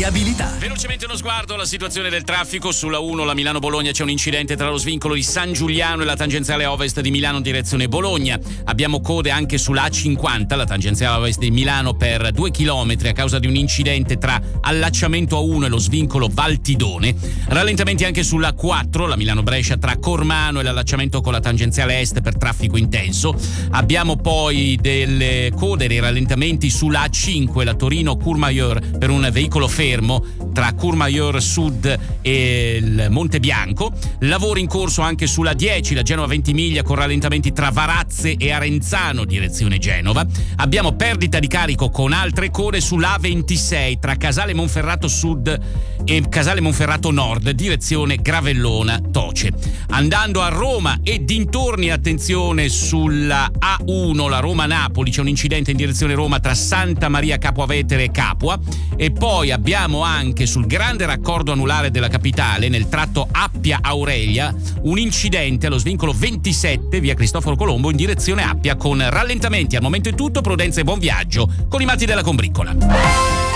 viabilità. Velocemente uno sguardo alla situazione del traffico. Sulla 1, la Milano-Bologna, c'è un incidente tra lo svincolo di San Giuliano e la tangenziale ovest di Milano in direzione Bologna. Abbiamo code anche sulla A50, la tangenziale ovest di Milano, per 2 chilometri a causa di un incidente tra allacciamento A1 e lo svincolo Valtidone. Rallentamenti anche sulla 4, la Milano-Brescia, tra Cormano e l'allacciamento con la tangenziale est per traffico intenso. Abbiamo poi delle code, dei rallentamenti sulla A5, la Torino-Courmayeur, per un veicolo fermo tra Courmayeur Sud e il Monte Bianco. Lavori in corso anche sulla 10, la Genova Ventimiglia, con rallentamenti tra Varazze e Arenzano direzione Genova. Abbiamo perdita di carico con altre code sulla A26 tra Casale Monferrato Sud e Casale Monferrato Nord direzione Gravellona Toce. Andando a Roma e dintorni, attenzione sulla A1, la Roma-Napoli, c'è un incidente in direzione Roma tra Santa Maria Capua Vetere e Capua. E poi abbiamo anche sul grande raccordo anulare della capitale, nel tratto Appia Aurelia, un incidente allo svincolo 27 via Cristoforo Colombo in direzione Appia, con rallentamenti. Al momento è tutto, prudenza e buon viaggio con i matti della combriccola.